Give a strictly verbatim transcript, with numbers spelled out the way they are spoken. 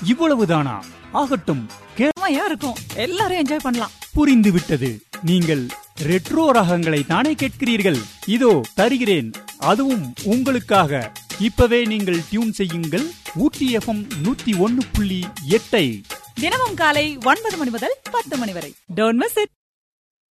இவ்வளவுதானா? ஆகட்டும், செமையா இருக்கும், எல்லாரும் என்ஜாய் பண்ணலாம். புரிந்து விட்டது. நீங்கள் ரெட்ரோ ரகங்களை தானே கேட்கிறீர்கள்? இதோ தருகிறேன், அதுவும் உங்களுக்காக. இப்பவே நீங்கள் டியூன் செய்யுங்கள் ஊட்டி எஃப்எம் நூத்தி ஒன்னு புள்ளி எட்டை. தினமும் காலை ஒன்பது மணி முதல் பத்து மணி வரை. Don't miss it.